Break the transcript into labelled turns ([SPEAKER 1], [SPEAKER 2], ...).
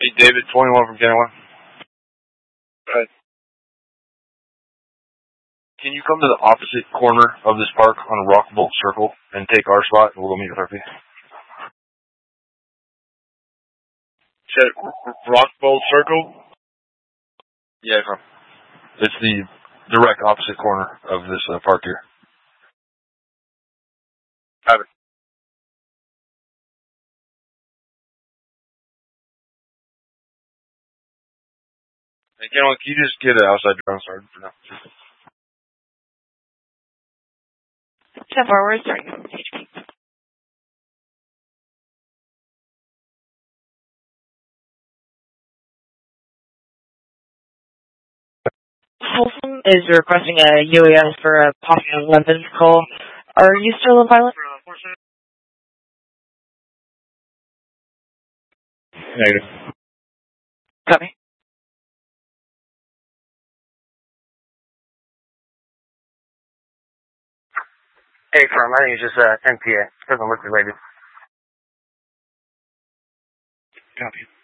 [SPEAKER 1] Hey, David, 21 from Kennewan.
[SPEAKER 2] Right.
[SPEAKER 1] Can you come to the opposite corner of this park on a rock bolt circle and take our spot, and we'll go meet with Harvey?
[SPEAKER 2] Said Rock Bowl Circle?
[SPEAKER 1] Yeah, from. It's the direct opposite corner of this park here.
[SPEAKER 2] Have it.
[SPEAKER 1] Hey, Kennewan, can you just get an outside drone started for now?
[SPEAKER 3] 10 forward, starting from HP. Folsom is requesting a UAS for a Possum London call. Are you still a pilot?
[SPEAKER 2] Negative.
[SPEAKER 3] Copy.
[SPEAKER 4] Hey, firm, I think it's just NPA. Doesn't look related.
[SPEAKER 2] Copy.